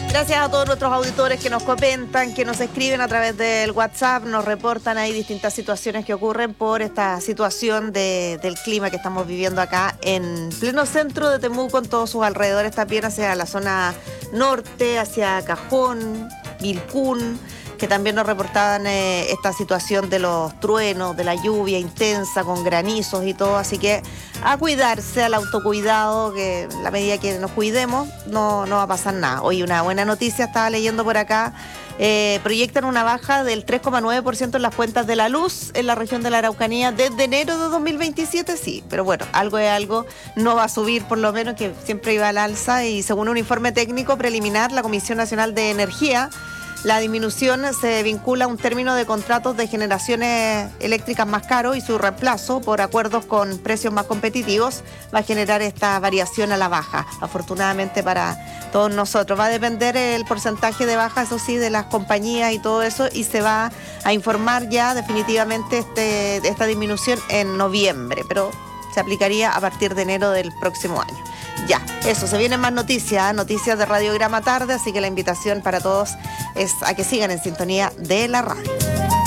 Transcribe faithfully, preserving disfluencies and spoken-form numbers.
Gracias a todos nuestros auditores que nos comentan, que nos escriben a través del WhatsApp, nos reportan ahí distintas situaciones que ocurren por esta situación de, del clima que estamos viviendo acá en pleno centro de Temuco, con todos sus alrededores, también hacia la zona norte, hacia Cajón, Vilcún, que también nos reportaban eh, esta situación de los truenos, de la lluvia intensa con granizos y todo, así que a cuidarse, al autocuidado, que en la medida que nos cuidemos no, no va a pasar nada. Hoy una buena noticia, estaba leyendo por acá, eh, proyectan una baja del tres coma nueve por ciento en las cuentas de la luz en la región de la Araucanía desde enero de dos mil veintisiete, sí, pero bueno, algo es algo, no va a subir por lo menos, que siempre iba al alza, y según un informe técnico preliminar, la Comisión Nacional de Energía, la disminución se vincula a un término de contratos de generaciones eléctricas más caros y su reemplazo por acuerdos con precios más competitivos va a generar esta variación a la baja. Afortunadamente para todos nosotros. Va a depender el porcentaje de baja, eso sí, de las compañías y todo eso, y se va a informar ya definitivamente este, esta disminución en noviembre, pero se aplicaría a partir de enero del próximo año. Ya, eso, se vienen más noticias, noticias de Radiograma Tarde, así que la invitación para todos es a que sigan en sintonía de la radio.